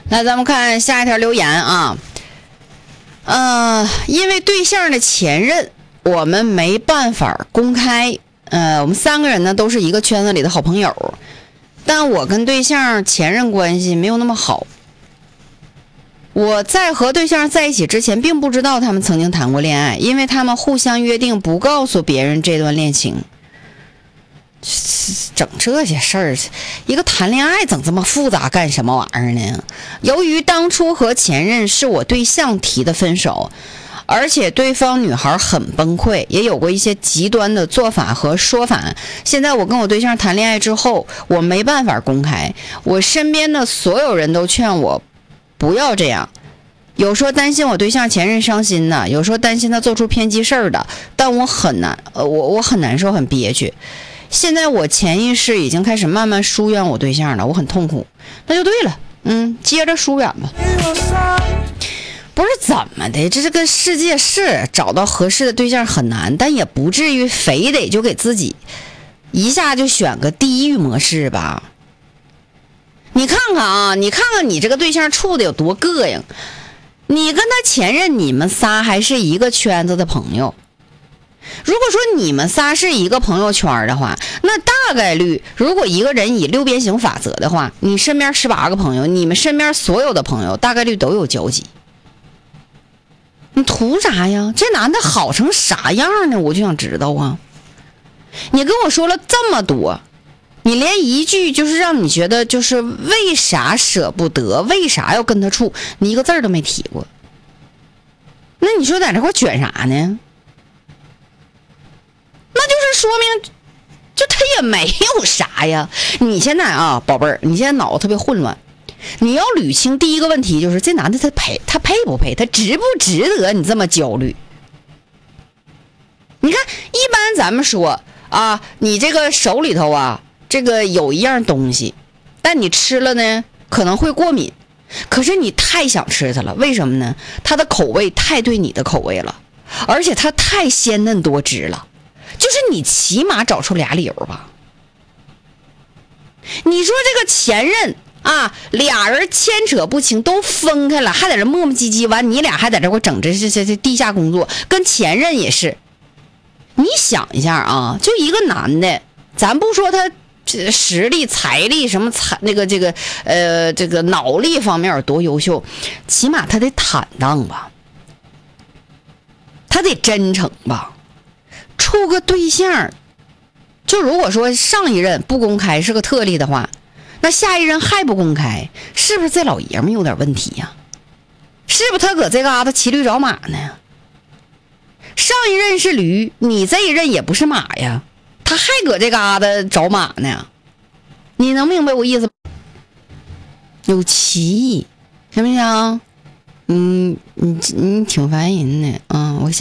来，咱们看下一条留言啊。因为对象的前任，我们没办法公开。我们3个人呢都是一个圈子里的好朋友，但我跟对象前任关系没有那么好。我在和对象在一起之前，并不知道他们曾经谈过恋爱，因为他们互相约定不告诉别人这段恋情。整这些事儿，一个谈恋爱整这么复杂干什么玩意儿呢？由于当初和前任是我对象提的分手，而且对方女孩很崩溃，也有过一些极端的做法和说法。现在我跟我对象谈恋爱之后，我没办法公开，我身边的所有人都劝我不要这样，有说担心我对象前任伤心的，有说担心他做出偏激事儿的，但我很难受，很憋屈。现在我潜意识已经开始慢慢疏远我对象了，我很痛苦。那就对了，接着疏远吧。不是怎么的，这个世界是找到合适的对象很难，但也不至于非得就给自己一下就选个地狱模式吧。你看看你这个对象处的有多膈应，你跟他前任你们仨还是一个圈子的朋友。如果说你们仨是一个朋友圈的话，那大概率如果一个人以六边形法则的话，你身边18个朋友，你们身边所有的朋友大概率都有交集。你图啥呀？这男的好成啥样呢？我就想知道啊。你跟我说了这么多，你连一句就是让你觉得就是为啥舍不得，为啥要跟他处，你一个字儿都没提过。那你说在这块卷啥呢？那就是说明就他也没有啥呀。你现在啊，宝贝儿，你现在脑子特别混乱，你要捋清第一个问题，就是这男的他配不配，他值不值得你这么焦虑。你看一般咱们说啊，你这个手里头啊，这个有一样东西，但你吃了呢可能会过敏，可是你太想吃它了，为什么呢？它的口味太对你的口味了，而且它太鲜嫩多汁了，就是你起码找出俩理由吧。你说这个前任啊，俩人牵扯不清，都分开了，还在这磨磨唧唧，完你俩还在这块整这地下工作，跟前任也是。你想一下啊，就一个男的，咱不说他实力、财力什么这个脑力方面有多优秀，起码他得坦荡吧，他得真诚吧。处个对象，就如果说上一任不公开是个特例的话，那下一任还不公开，是不是这老爷们有点问题呀？是不是他搁这嘎达骑驴找马呢？上一任是驴，你这一任也不是马呀，他还搁这嘎达找马呢。你能明白我意思？有歧义，行不行？你挺烦人的，我